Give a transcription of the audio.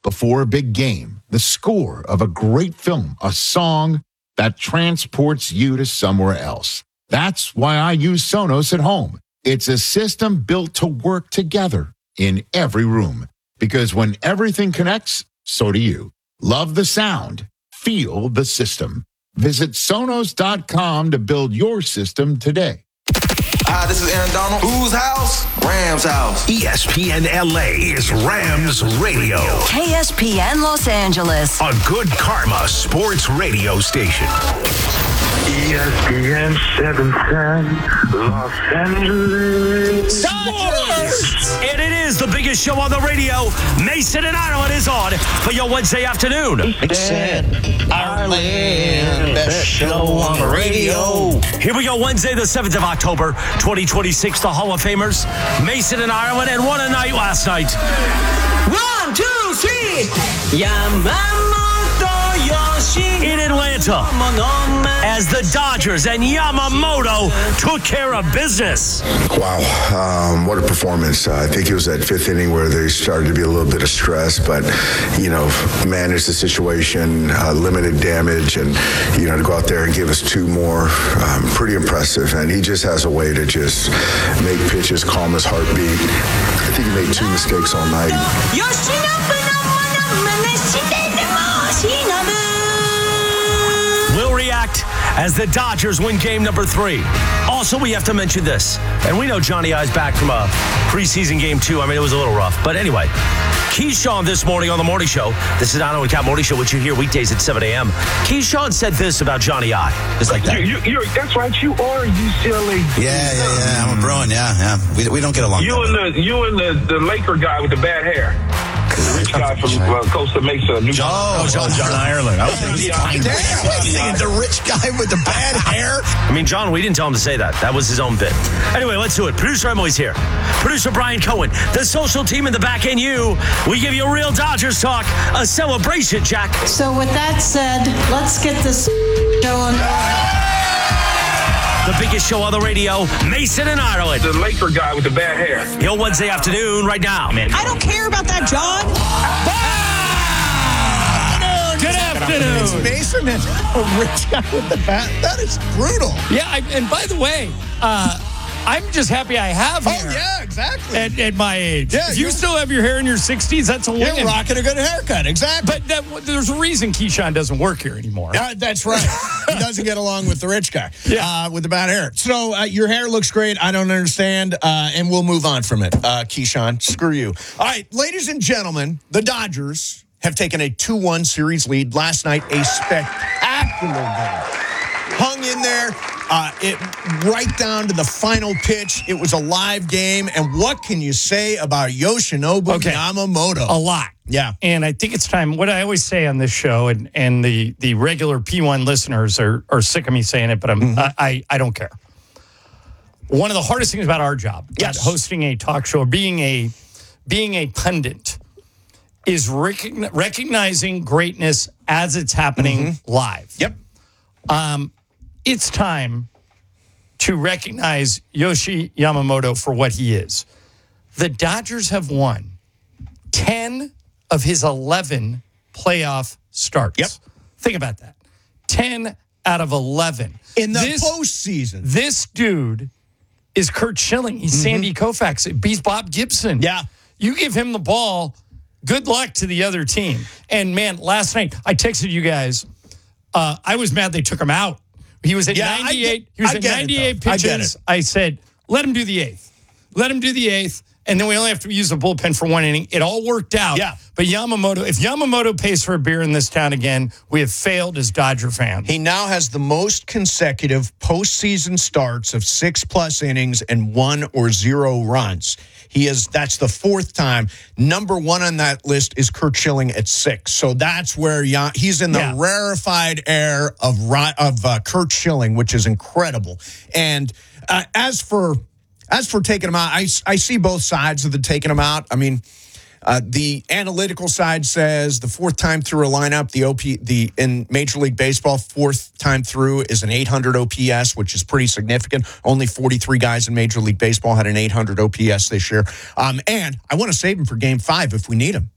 before a big game, the score of a great film, a song that transports you to somewhere else. That's why I use Sonos at home. It's a system built to work together in every room. Because when everything connects, so do you. Love the sound. Feel the system. Visit Sonos.com to build your system today. Hi, this is Aaron Donald. Whose house? Rams house. ESPN LA is Rams Radio. KSPN Los Angeles. A good karma sports radio station. ESPN 710 Los Angeles. Sports! And it is the biggest show on the radio. Mason and Ireland is on for your Wednesday afternoon. Ireland, best show on the radio. Here we go, Wednesday, the 7th of October, 2026. The Hall of Famers, Mason and Ireland, and what a night last night. 1, 2, 3. Yamamoto Yoshi. In Atlanta, as the Dodgers and Yamamoto took care of business. Wow, what a performance. I think it was that fifth inning where they started to be a little bit of stress, but, managed the situation, limited damage, and, to go out there and give us two more, pretty impressive. And he just has a way to just make pitches calm his heartbeat. I think he made two mistakes all night. We'll react as the Dodgers win game number 3. Also, we have to mention this, and we know Johnny I's back from a preseason game 2. I mean, it was a little rough, but anyway. Keyshawn this morning on the morning show. This is Anno and Cat Morning Show, which you hear weekdays at 7 a.m. Keyshawn said this about Johnny I. Just like that. That's right. You are UCLA. Yeah. I'm a Bruin. Yeah. We don't get along. You and the Laker guy with the bad hair. The rich guy from Costa Mesa. John Ireland. I was thinking the rich guy with the bad hair. I mean, John, we didn't tell him to say that. That was his own bit. Anyway, let's do it. Producer Emily's here. Producer Brian Cohen. The social team in the back and you. We give you real Dodgers talk. A celebration, Jack. So with that said, let's get this going. The biggest show on the radio, Mason and Ireland. The Laker guy with the bad hair. Your Wednesday afternoon right now. I don't care about that, John. Good afternoon. It's Mason and a rich guy with the bat. That is brutal. Yeah, and by the way, I'm just happy I have hair. Oh, yeah, exactly. At my age. Yeah, if you still have your hair in your 60s, that's a win. You're rocking a good haircut, exactly. But there's a reason Keyshawn doesn't work here anymore. That's right. He doesn't get along with the rich guy with the bad hair. So your hair looks great. I don't understand, and we'll move on from it. Keyshawn, screw you. All right, ladies and gentlemen, the Dodgers have taken a 2-1 series lead last night. A spectacular game. Hung in there. It right down to the final pitch. It was a live game. And what can you say about Yoshinobu Yamamoto? A lot. Yeah. And I think it's time. What I always say on this show, and the regular P1 listeners are sick of me saying it, but I don't care. One of the hardest things about our job, hosting a talk show, or being a pundit, is recognizing greatness as it's happening live. Yep. It's time to recognize Yoshi Yamamoto for what he is. The Dodgers have won 10 of his 11 playoff starts. Yep. Think about that. 10 out of 11. In the postseason. This dude is Curt Schilling. He's Sandy Koufax. He's Bob Gibson. Yeah. You give him the ball, good luck to the other team. And, man, last night I texted you guys. I was mad they took him out. He was at 98. He was at 98 pitches. I said, let him do the eighth. Let him do the eighth. And then we only have to use the bullpen for one inning. It all worked out. Yeah. But if Yamamoto pays for a beer in this town again, we have failed as Dodger fans. He now has the most consecutive postseason starts of 6+ innings and 1 or 0 runs. That's the 4th time. Number 1 on that list is Curt Schilling at 6. So that's where he's in the rarefied air of Curt Schilling, which is incredible. And as for taking him out, I see both sides of the taking him out. I mean, the analytical side says the 4th time through a lineup, in Major League Baseball, 4th time through is an 800 OPS, which is pretty significant. Only 43 guys in Major League Baseball had an 800 OPS this year. And I want to save him for Game 5 if we need him.